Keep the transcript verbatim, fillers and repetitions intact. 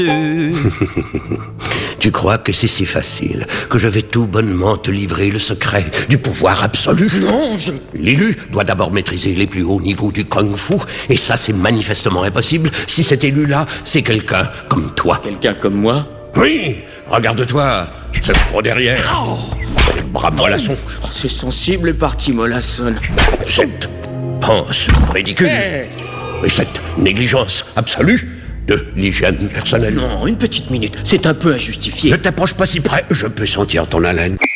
Tu crois que c'est si facile, que je vais tout bonnement te livrer le secret du pouvoir absolu? Non, je... L'élu doit d'abord maîtriser les plus hauts niveaux du kung-fu, et ça c'est manifestement impossible si cet élu-là, c'est quelqu'un comme toi. Quelqu'un comme moi? Oui, regarde-toi, ce gros derrière, Oh, les bras mollassons. oh, c'est sensible les parties mollassonnes. Cette pense ridicule, Hey. et cette négligence absolue de l'hygiène personnelle. Non, une petite minute, c'est un peu injustifié. Ne t'approche pas si près, je peux sentir ton haleine.